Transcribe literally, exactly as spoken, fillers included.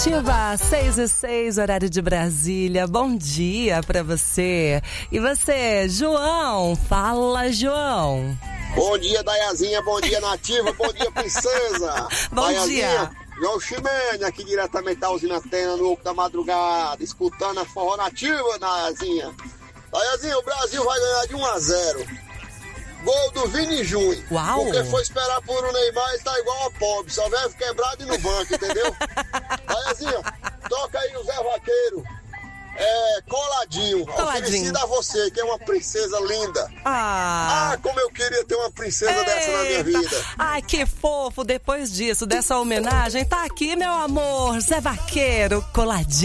Ativa seis e seis, horário de Brasília. Bom dia pra você. E você, João? Fala, João. Bom dia, Dayazinha. Bom dia, Nativa. Bom dia, princesa. Bom Dayazinha, dia. João Chimene, aqui diretamente da usina Atena, no Oco da Madrugada, escutando a forró nativa, Dayazinha. Dayazinha, o Brasil vai ganhar de um a zero. Gol do Vini Júnior. Uau. Porque foi esperar por um Neymar, ele tá igual a pobre, só vive quebrado e no banco, entendeu? Dayazinha, toca aí o Zé Vaqueiro. É, coladinho, Coladinho. oferecido a você, que é uma princesa linda. Ah, Ah, como eu queria ter uma princesa eita. dessa na minha vida. Ai, que fofo. Depois disso, dessa homenagem, tá aqui, meu amor, Zé Vaqueiro, coladinho.